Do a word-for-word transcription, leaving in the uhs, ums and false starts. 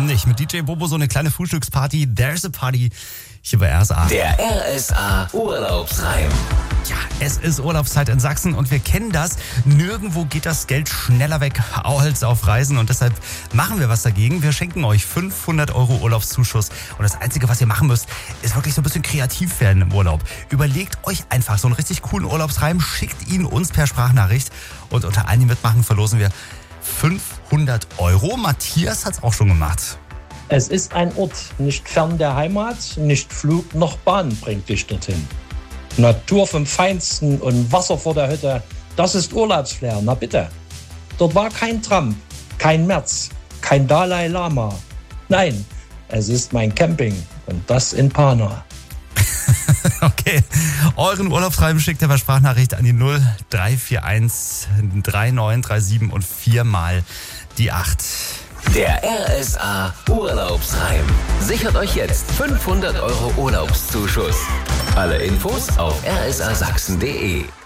nicht. Mit D J Bobo so eine kleine Frühstücksparty. There's a Party hier bei R S A. Der R S A Urlaubsreim. Ja, es ist Urlaubszeit in Sachsen und wir kennen das. Nirgendwo geht das Geld schneller weg als auf Reisen und deshalb machen wir was dagegen. Wir schenken euch fünfhundert Euro Urlaubszuschuss und das Einzige, was ihr machen müsst, ist wirklich so ein bisschen kreativ werden im Urlaub. Überlegt euch einfach so einen richtig coolen Urlaubsreim, schickt ihn uns per Sprachnachricht und unter allen, die mitmachen, verlosen wir fünfhundert Euro. Matthias hat's auch schon gemacht. Es ist ein Ort, nicht fern der Heimat, nicht Flug noch Bahn bringt dich dorthin. Natur vom Feinsten und Wasser vor der Hütte, das ist Urlaubsflair, na bitte. Dort war kein Trump, kein Merz, kein Dalai Lama. Nein, es ist mein Camping und das in Pana. Okay, euren Urlaubsreim schickt ihr per Sprachnachricht an die null drei vier eins drei neun drei sieben und viermal die acht. Der R S A Urlaubsreim. Sichert euch jetzt fünfhundert Euro Urlaubszuschuss. Alle Infos auf r s a sachsen punkt d e.